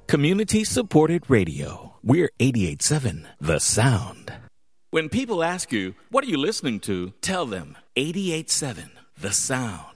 Community-supported radio. We're 88.7 The Sound. When people ask you, what are you listening to? Tell them 88.7 The Sound.